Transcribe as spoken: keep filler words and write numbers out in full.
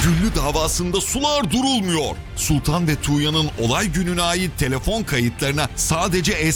Güllü davasında sular durulmuyor. Sultan ve Tuğya'nın olay gününe ait telefon kayıtlarına sadece